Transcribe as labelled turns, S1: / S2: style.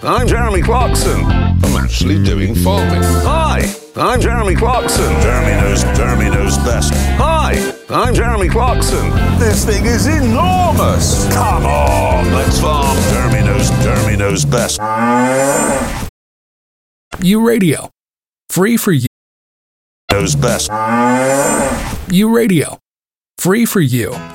S1: I'm Jeremy Clarkson. I'm actually doing farming. Hi, I'm Jeremy Clarkson.
S2: Jeremy knows best.
S1: Hi, I'm Jeremy Clarkson.
S2: This thing is enormous. Come on, let's farm. Jeremy knows best.
S3: U Radio. Free for you.
S2: Knows best.
S3: U Radio. Free for you.